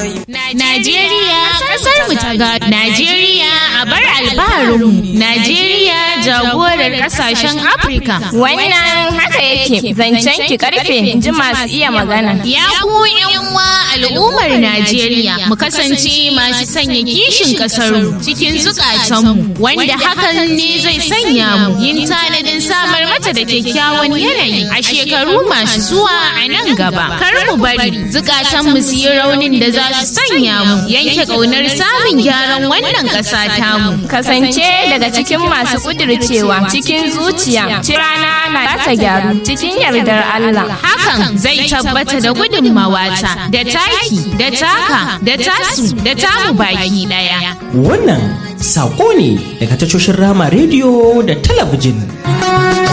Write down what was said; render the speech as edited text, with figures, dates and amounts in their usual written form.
Najeriya kasar mu ta gado. Najeriya a bar albaharinmu. Najeriya jagorar kasashen Afirka. Wannan haka yake zancen ki karfe inji masu iya magana. Ya ku yan uwa al'ummar Najeriya mu kasance masu sanya kishin kasarmu cikin zukatanmu wanda hakan ne zai sanya mu yin tanadin samar mata da kyakkyawan yanayi a shekaru masu zuwa a nan gaba. Kar mu bari zukatanmu su yi raunin da za su sanya mu yanke ƙaunar samun gyaran wannan ƙasa tamu. Kasance daga cikin masu ƙudircewa cikin zuciya rana na ta gyaru cikin yardar Allah. Hakan zai tabbata da gudunmawata da taki da taka da tasu da tamu baki ɗaya. Wannan saƙo ne daga tashoshin Rama rediyo da talabijin.